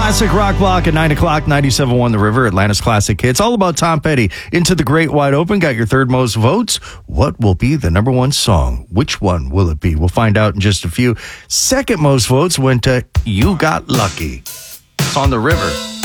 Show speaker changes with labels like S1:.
S1: Classic Rock Block at 9 o'clock, 97.1 The River, Atlanta's Classic Hits. All about Tom Petty. Into the Great Wide Open, got your third most votes. What will be the number one song? Which one will it be? We'll find out in just a few. Second most votes went to You Got Lucky. It's on The River.